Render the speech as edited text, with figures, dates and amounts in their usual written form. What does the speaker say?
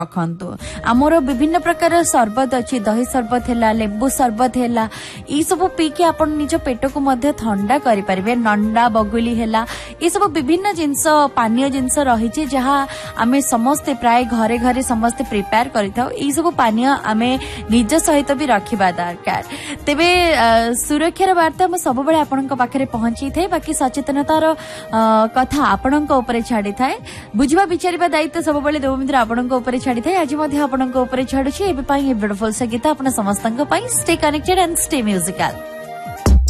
रखु आमर विभिन्न प्रकार सरबत अच्छी दही सरबत है लेंबू सरबत है ये सब पीके आप निज पेट को मध्य ठंडा करें नंडा बगुली है ये सब विभिन्न जिनस पानीय जिनस रही जहाँ आम समस्ते प्राय घरे घरे समस्ते प्रिपेयर कर सब पानीय आम निज सहित भी रखा दरकार तेबे सुरक्षार वार्ता मुझे सब आपण पाखे पहुंची थाए बाकी सचेतनतार कथा आपण छाड़ी थाए बुझा विचार दायित्व सब देवमित्र आपण छाड़ी थाए आज आपण छाड़ुची ब्यूटिफुल संगीत आपण समस्त stay connected and stay musical.